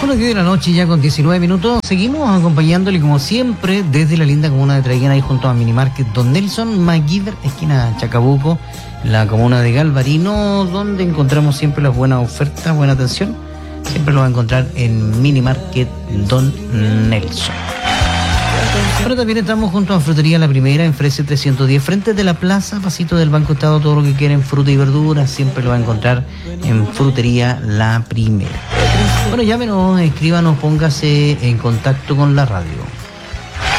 Son las 10 de la noche ya con 19 minutos. Seguimos acompañándole como siempre desde la linda comuna de Traiguén, ahí junto a Minimarket Don Nelson MacGyver, esquina Chacabuco, la comuna de Galvarino, donde encontramos siempre las buenas ofertas, buena atención. Siempre lo va a encontrar en Minimarket Don Nelson. Pero también estamos junto a Frutería La Primera en Frese 310, frente de la plaza, pasito del Banco Estado. Todo lo que quieren, fruta y verduras, siempre lo va a encontrar en Frutería La Primera. Bueno, llámenos, escríbanos, póngase en contacto con la radio.